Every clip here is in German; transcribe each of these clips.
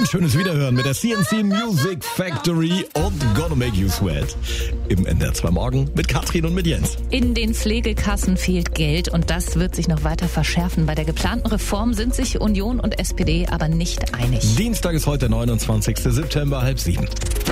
Ganz schönes Wiederhören mit der CNC Music Factory und Gonna Make You Sweat im NDR 2 Morgen mit Katrin und mit Jens. In den Pflegekassen fehlt Geld und das wird sich noch weiter verschärfen. Bei der geplanten Reform sind sich Union und SPD aber nicht einig. Dienstag ist heute der 29. September, 6:30.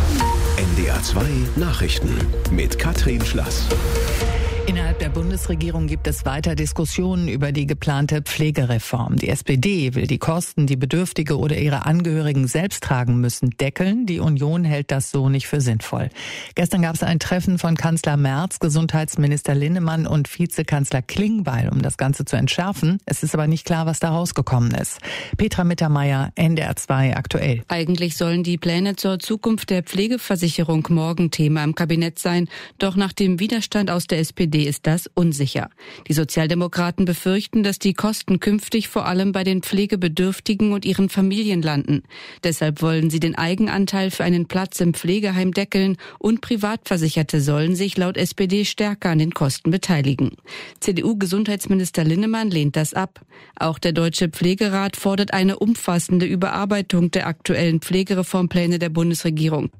NDR 2 Nachrichten mit Katrin Schlass. Innerhalb der Bundesregierung gibt es weiter Diskussionen über die geplante Pflegereform. Die SPD will die Kosten, die Bedürftige oder ihre Angehörigen selbst tragen müssen, deckeln. Die Union hält das so nicht für sinnvoll. Gestern gab es ein Treffen von Kanzler Merz, Gesundheitsminister Linnemann und Vizekanzler Klingbeil, um das Ganze zu entschärfen. Es ist aber nicht klar, was da rausgekommen ist. Petra Mittermeier, NDR 2 aktuell. Eigentlich sollen die Pläne zur Zukunft der Pflegeversicherung morgen Thema im Kabinett sein. Doch nach dem Widerstand aus der SPD ist das unsicher. Die Sozialdemokraten befürchten, dass die Kosten künftig vor allem bei den Pflegebedürftigen und ihren Familien landen. Deshalb wollen sie den Eigenanteil für einen Platz im Pflegeheim deckeln und Privatversicherte sollen sich laut SPD stärker an den Kosten beteiligen. CDU-Gesundheitsminister Linnemann lehnt das ab. Auch der Deutsche Pflegerat fordert eine umfassende Überarbeitung der aktuellen Pflegereformpläne der Bundesregierung.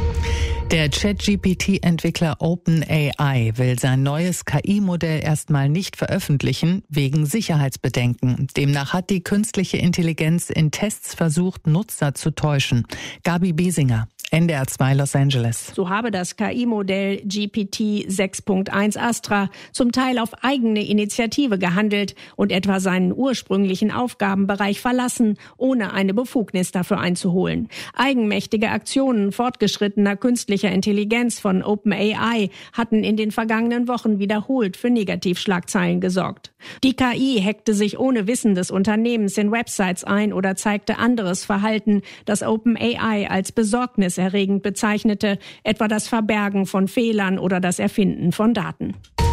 Der ChatGPT-Entwickler OpenAI will sein neues KI-Modell erstmal nicht veröffentlichen, wegen Sicherheitsbedenken. Demnach hat die künstliche Intelligenz in Tests versucht, Nutzer zu täuschen. Gabi Biesinger, NDR 2 Los Angeles. So habe das KI-Modell GPT 6.1 Astra zum Teil auf eigene Initiative gehandelt und etwa seinen ursprünglichen Aufgabenbereich verlassen, ohne eine Befugnis dafür einzuholen. Eigenmächtige Aktionen fortgeschrittener künstlicher Intelligenz von OpenAI hatten in den vergangenen Wochen wiederholt für Negativschlagzeilen gesorgt. Die KI hackte sich ohne Wissen des Unternehmens in Websites ein oder zeigte anderes Verhalten, das OpenAI als besorgniserregend bezeichnete, etwa das Verbergen von Fehlern oder das Erfinden von Daten.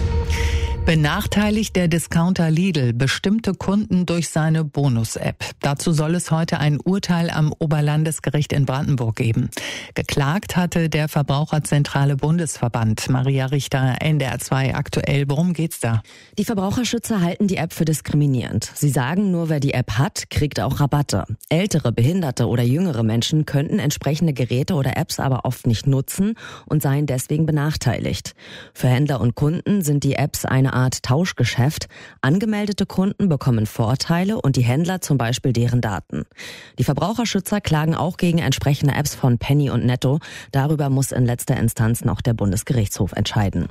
Benachteiligt der Discounter Lidl bestimmte Kunden durch seine Bonus-App. Dazu soll es heute ein Urteil am Oberlandesgericht in Brandenburg geben. Geklagt hatte der Verbraucherzentrale Bundesverband. Maria Richter, NDR 2 aktuell. Worum geht's da? Die Verbraucherschützer halten die App für diskriminierend. Sie sagen, nur wer die App hat, kriegt auch Rabatte. Ältere, behinderte oder jüngere Menschen könnten entsprechende Geräte oder Apps aber oft nicht nutzen und seien deswegen benachteiligt. Für Händler und Kunden sind die Apps eine Art Tauschgeschäft. Angemeldete Kunden bekommen Vorteile und die Händler zum Beispiel deren Daten. Die Verbraucherschützer klagen auch gegen entsprechende Apps von Penny und Netto. Darüber muss in letzter Instanz noch der Bundesgerichtshof entscheiden.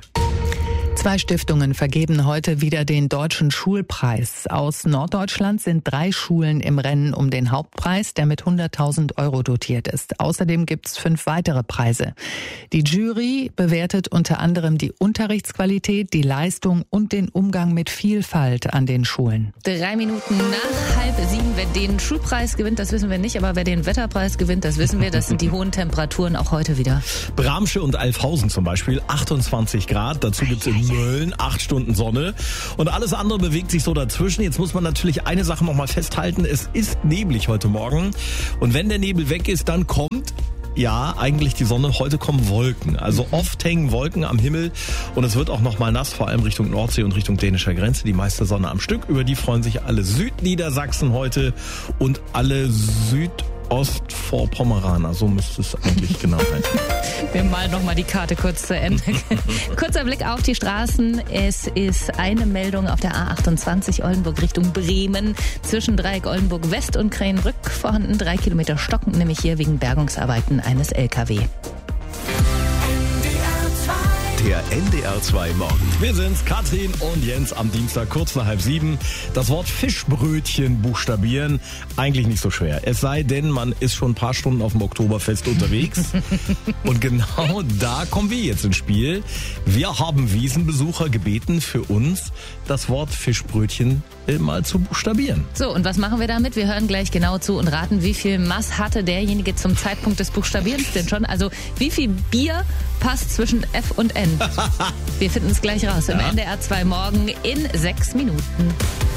2 Stiftungen vergeben heute wieder den Deutschen Schulpreis. Aus Norddeutschland sind 3 Schulen im Rennen um den Hauptpreis, der mit 100.000 € dotiert ist. Außerdem gibt es 5 weitere Preise. Die Jury bewertet unter anderem die Unterrichtsqualität, die Leistung und den Umgang mit Vielfalt an den Schulen. 3 Minuten nach 6:30. Wer den Schulpreis gewinnt, das wissen wir nicht, aber wer den Wetterpreis gewinnt, das wissen wir. Das sind die hohen Temperaturen auch heute wieder. Bramsche und Alfhausen zum Beispiel, 28 Grad. Dazu gibt's in Mölln 8 Stunden Sonne. Und alles andere bewegt sich so dazwischen. Jetzt muss man natürlich eine Sache noch mal festhalten. Es ist neblig heute Morgen. Und wenn der Nebel weg ist, dann kommt eigentlich die Sonne. Heute kommen Wolken. Also oft hängen Wolken am Himmel und es wird auch noch mal nass, vor allem Richtung Nordsee und Richtung dänischer Grenze. Die meiste Sonne am Stück. Über die freuen sich alle Südniedersachsen heute und alle Ostvorpommeraner. So müsste es eigentlich genau heißen. Wir malen noch mal die Karte kurz zu Ende. Kurzer Blick auf die Straßen. Es ist eine Meldung auf der A28 Oldenburg Richtung Bremen. Zwischen Dreieck Oldenburg West und Krähenrück vorhanden 3 Kilometer stockend, nämlich hier wegen Bergungsarbeiten eines LKW. Der NDR 2 Morgen. Wir sind's, Katrin und Jens am Dienstag, kurz nach 6:30. Das Wort Fischbrötchen buchstabieren, eigentlich nicht so schwer. Es sei denn, man ist schon ein paar Stunden auf dem Oktoberfest unterwegs. Und genau da kommen wir jetzt ins Spiel. Wir haben Wiesenbesucher gebeten, für uns das Wort Fischbrötchen mal zu buchstabieren. So, und was machen wir damit? Wir hören gleich genau zu und raten, wie viel Maß hatte derjenige zum Zeitpunkt des Buchstabierens denn schon? Also wie viel Bier passt zwischen F und N? Wir finden es gleich raus im NDR 2 Morgen in 6 Minuten.